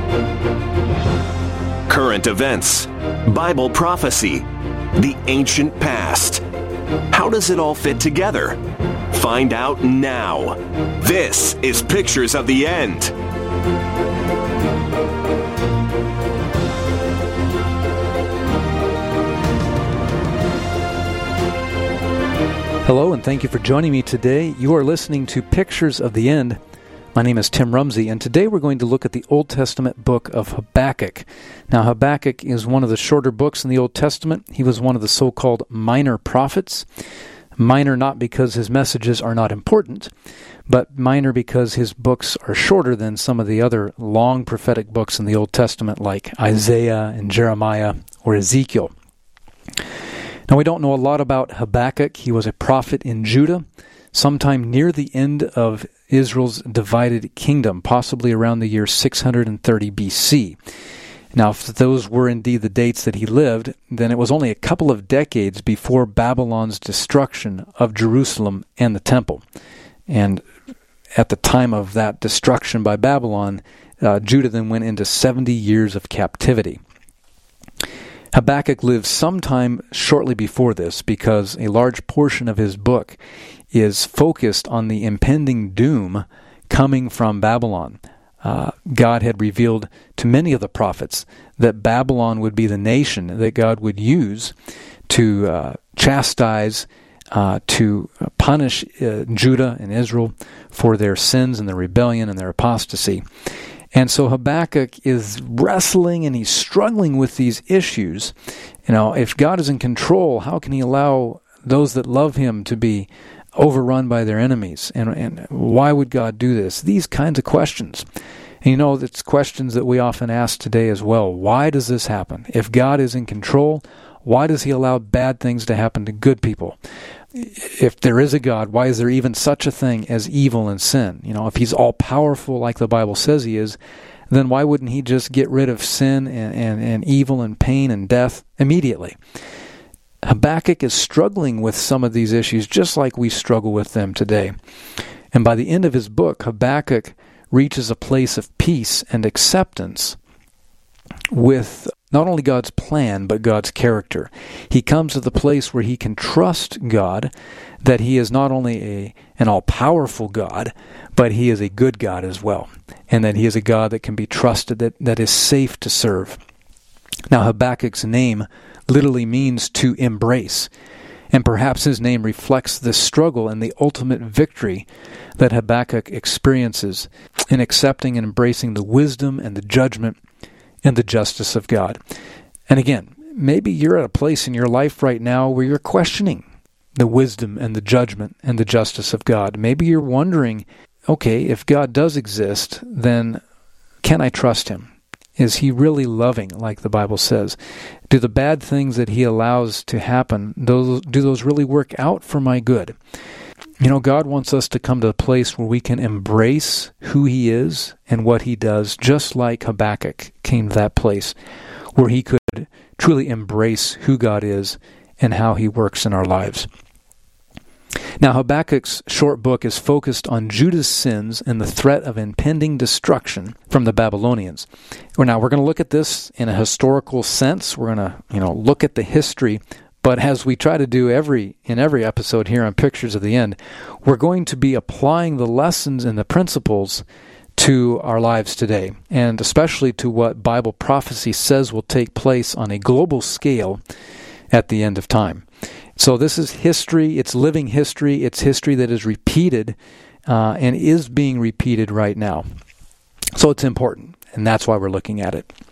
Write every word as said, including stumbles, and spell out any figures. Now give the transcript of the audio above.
Current events, Bible prophecy, the ancient past. How does it all fit together? Find out now. This is Pictures of the End. Hello, and thank you for joining me today. You are listening to Pictures of the End. My name is Tim Rumsey, and today we're going to look at the Old Testament book of Habakkuk. Now, Habakkuk is one of the shorter books in the Old Testament. He was one of the so-called minor prophets. Minor not because his messages are not important, but minor because his books are shorter than some of the other long prophetic books in the Old Testament, like Isaiah and Jeremiah or Ezekiel. Now, we don't know a lot about Habakkuk. He was a prophet in Judah, sometime near the end of Israel's divided kingdom, possibly around the year six hundred thirty B C. Now, if those were indeed the dates that he lived, then it was only a couple of decades before Babylon's destruction of Jerusalem and the temple. And at the time of that destruction by Babylon, uh, Judah then went into seventy years of captivity. Habakkuk lived sometime shortly before this because a large portion of his book is focused on the impending doom coming from Babylon. Uh, God had revealed to many of the prophets that Babylon would be the nation that God would use to uh, chastise, uh, to punish uh, Judah and Israel for their sins and their rebellion and their apostasy. And so Habakkuk is wrestling and he's struggling with these issues. You know, if God is in control, how can he allow those that love him to be overrun by their enemies? And, and why would God do this? These kinds of questions. And you know, it's questions that we often ask today as well. Why does this happen? If God is in control, why does he allow bad things to happen to good people? If there is a God, why is there even such a thing as evil and sin? You know, if he's all-powerful like the Bible says he is, then why wouldn't he just get rid of sin and, and, and evil and pain and death immediately? Habakkuk is struggling with some of these issues just like we struggle with them today. And by the end of his book, Habakkuk reaches a place of peace and acceptance with not only God's plan, but God's character. He comes to the place where he can trust God, that he is not only a an all-powerful God, but he is a good God as well, and that he is a God that can be trusted, that, that is safe to serve. Now, Habakkuk's name literally means to embrace, and perhaps his name reflects the struggle and the ultimate victory that Habakkuk experiences in accepting and embracing the wisdom and the judgment and the justice of God. And again, maybe you're at a place in your life right now where you're questioning the wisdom and the judgment and the justice of God. Maybe you're wondering, okay, if God does exist, then can I trust him? Is he really loving, like the Bible says? Do the bad things that he allows to happen, those, do those really work out for my good? You know, God wants us to come to a place where we can embrace who he is and what he does, just like Habakkuk came to that place where he could truly embrace who God is and how he works in our lives. Now, Habakkuk's short book is focused on Judah's sins and the threat of impending destruction from the Babylonians. Now, we're going to look at this in a historical sense. We're going to, you know, look at the history. But as we try to do every in every episode here on Pictures of the End, we're going to be applying the lessons and the principles to our lives today, and especially to what Bible prophecy says will take place on a global scale at the end of time. So this is history, it's living history, it's history that is repeated uh, and is being repeated right now. So it's important, and that's why we're looking at it.